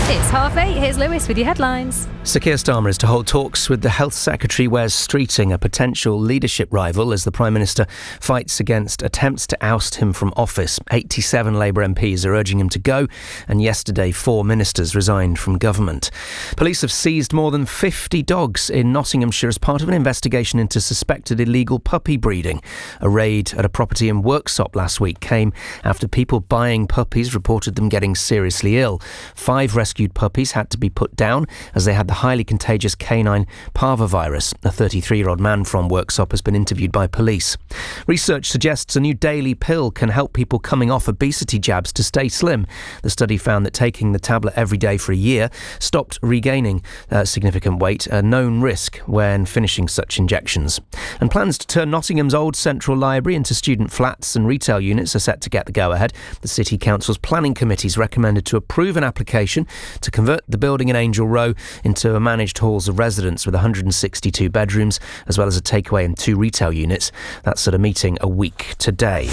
It's 8:30. Here's Lewis with your headlines. Sir Keir Starmer is to hold talks with the Health Secretary Wes Streeting, a potential leadership rival, as the Prime Minister fights against attempts to oust him from office. 87 Labour MPs are urging him to go, and yesterday 4 ministers resigned from government. Police have seized more than 50 dogs in Nottinghamshire as part of an investigation into suspected illegal puppy breeding. A raid at a property in Worksop last week came after people buying puppies reported them getting seriously ill. 5 rescued puppies had to be put down as they had the highly contagious canine parvovirus. A 33-year-old man from Worksop has been interviewed by police. Research suggests a new daily pill can help people coming off obesity jabs to stay slim. The study found that taking the tablet every day for a year stopped regaining significant weight, a known risk when finishing such injections. And plans to turn Nottingham's old central library into student flats and retail units are set to get the go-ahead. The City Council's planning committee's recommended to approve an application to convert the building in Angel Row into a managed halls of residence with 162 bedrooms, as well as a takeaway and 2 retail units. That's at a meeting a week today.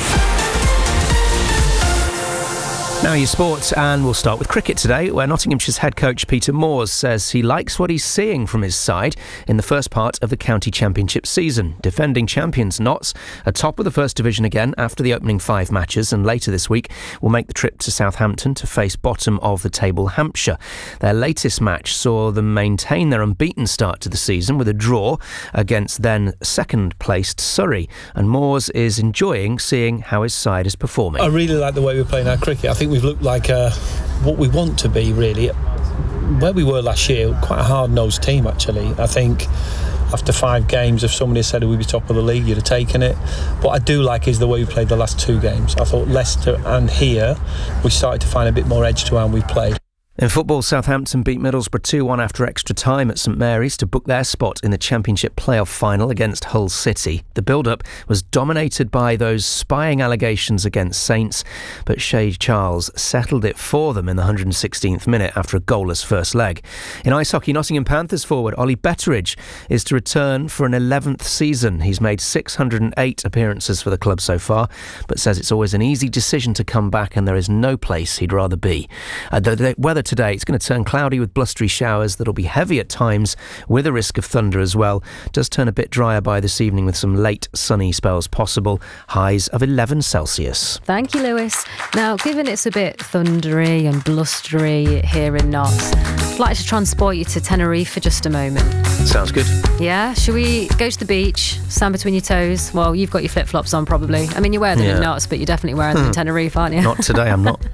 Now your sports, and we'll start with cricket today, where Nottinghamshire's head coach Peter Moores says he likes what he's seeing from his side in the first part of the county championship season. Defending champions Notts are top of the First Division again after the opening 5 matches, and later this week will make the trip to Southampton to face bottom of the table Hampshire. Their latest match saw them maintain their unbeaten start to the season with a draw against then second placed Surrey, and Moores is enjoying seeing how his side is performing. I really like the way we're playing our cricket. I think we've looked like what we want to be, really. Where we were last year, quite a hard-nosed team, actually. I think after 5 games, if somebody said we'd be top of the league, you'd have taken it. What I do like is the way we played the last 2 games. I thought Leicester and here, we started to find a bit more edge to how we played. In football, Southampton beat Middlesbrough 2-1 after extra time at St Mary's to book their spot in the Championship playoff final against Hull City. The build-up was dominated by those spying allegations against Saints, but Shay Charles settled it for them in the 116th minute after a goalless first leg. In ice hockey, Nottingham Panthers forward Ollie Betteridge is to return for an 11th season. He's made 608 appearances for the club so far, but says it's always an easy decision to come back and there is no place he'd rather be. The weather today, it's going to turn cloudy with blustery showers that'll be heavy at times with a risk of thunder as well. It does turn a bit drier by this evening with some late sunny spells possible. Highs of 11 Celsius. Thank you, Lewis. Now, given it's a bit thundery and blustery here in Notts, I'd like to transport you to Tenerife for just a moment. Sounds good. Yeah? Shall we go to the beach, stand between your toes? Well, you've got your flip-flops on probably. I mean, you wear them in Notts, but you're definitely wearing them in Tenerife, aren't you? Not today, I'm not.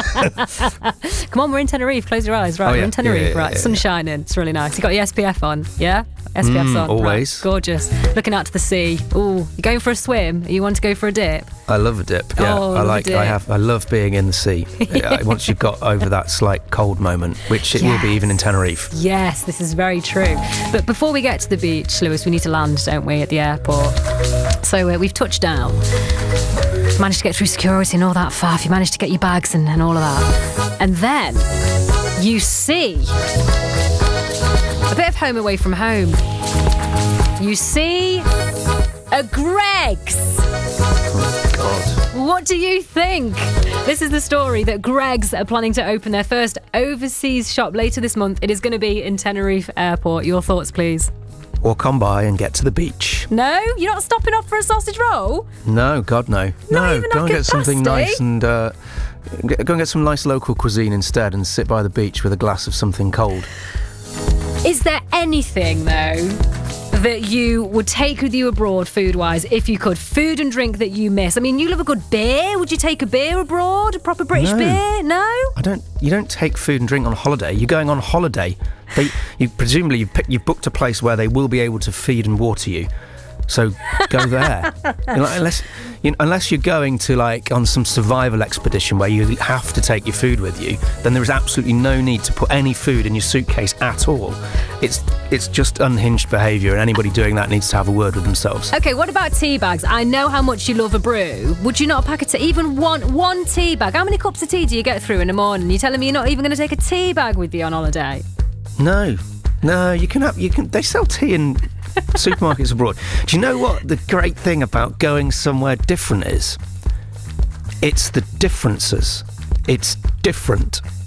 Come on, we're in Tenerife. Close your eyes. Right, we're in Tenerife. Right, sun's shining. It's really nice. You got your SPF on, yeah? SPF's on. Always. Right, gorgeous. Looking out to the sea. Ooh, you going for a swim? You want to go for a dip? I love a dip. Yeah, Oh, I love being in the sea. Once you've got over that slight cold moment, which it will be even in Tenerife. Yes, this is very true. But before we get to the beach, Lewis, we need to land, don't we, at the airport? So we've touched down. Managed to get through security and all that faff. You managed to get your bags and all of that. And then you see a bit of home away from home. You see a Greggs. Oh, God. What do you think? This is the story that Greggs are planning to open their first overseas shop later this month. It is going to be in Tenerife Airport. Your thoughts, please? Walk on by and get to the beach. No? You're not stopping off for a sausage roll? No, God, no. Not even go and like a get something pasty? nice and go and get some nice local cuisine instead and sit by the beach with a glass of something cold. Is there anything, though, that you would take with you abroad food-wise if you could? Food and drink that you miss. I mean, you love a good beer. Would you take a beer abroad? A proper British beer? No? You don't take food and drink on holiday. You're going on holiday. Presumably you've booked a place where they will be able to feed and water you. So go there. Unless you're going to on some survival expedition where you have to take your food with you, then there is absolutely no need to put any food in your suitcase at all. It's just unhinged behaviour, and anybody doing that needs to have a word with themselves. Okay, what about tea bags? I know how much you love a brew. Would you not pack a tea? Even one tea bag? How many cups of tea do you get through in the morning? You're telling me you're not even going to take a tea bag with you on holiday? No, you can. They sell tea in supermarkets abroad. Do you know what the great thing about going somewhere different is? It's the differences. It's different.